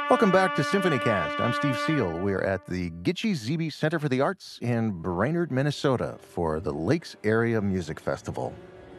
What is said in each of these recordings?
Welcome back to SymphonyCast. I'm Steve Seal. We're at the Gitche Zebe Center for the Arts in Brainerd, Minnesota for the Lakes Area Music Festival.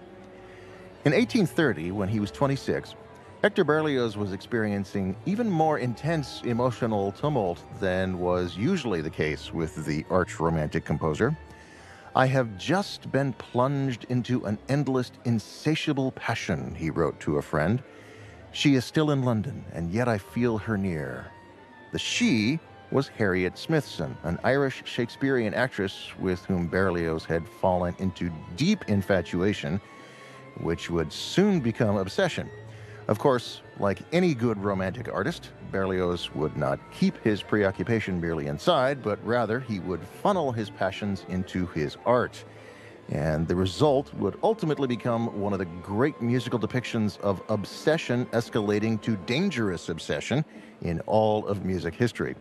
In 1830, when he was 26, Hector Berlioz was experiencing even more intense emotional tumult than was usually the case with the arch-romantic composer. "I have just been plunged into an endless, insatiable passion," he wrote to a friend. "She is still in London, and yet I feel her near." The she was Harriet Smithson, an Irish Shakespearean actress with whom Berlioz had fallen into deep infatuation, which would soon become obsession. Of course, like any good romantic artist, Berlioz would not keep his preoccupation merely inside, but rather he would funnel his passions into his art. And the result would ultimately become one of the great musical depictions of obsession escalating to dangerous obsession in all of music history.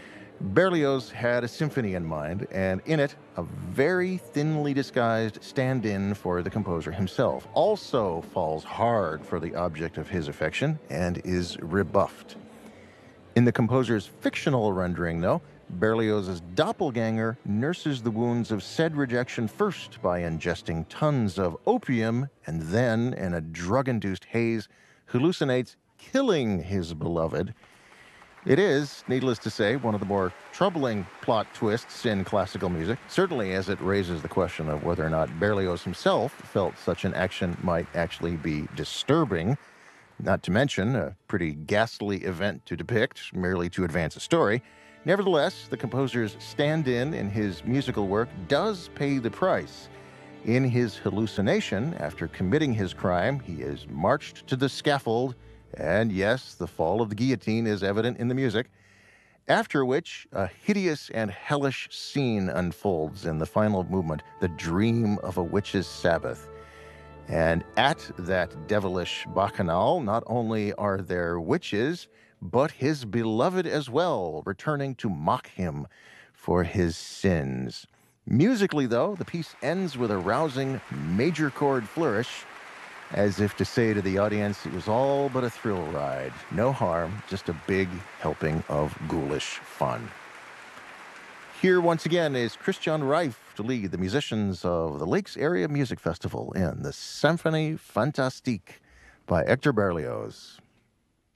Berlioz had a symphony in mind, and in it, a very thinly disguised stand-in for the composer himself also falls hard for the object of his affection and is rebuffed. In the composer's fictional rendering, though, Berlioz's doppelganger nurses the wounds of said rejection first by ingesting tons of opium and then, in a drug-induced haze, hallucinates killing his beloved. It is, needless to say, one of the more troubling plot twists in classical music, certainly as it raises the question of whether or not Berlioz himself felt such an action might actually be disturbing, not to mention a pretty ghastly event to depict, merely to advance a story. Nevertheless, the composer's stand-in in his musical work does pay the price. In his hallucination, after committing his crime, he is marched to the scaffold, and yes, the fall of the guillotine is evident in the music, after which a hideous and hellish scene unfolds in the final movement, the dream of a witch's Sabbath. And at that devilish bacchanal, not only are there witches, but his beloved as well, returning to mock him for his sins. Musically, though, the piece ends with a rousing major chord flourish, as if to say to the audience, it was all but a thrill ride. No harm, just a big helping of ghoulish fun. Here once again is Christian Reif to lead the musicians of the Lakes Area Music Festival in the Symphonie Fantastique by Hector Berlioz.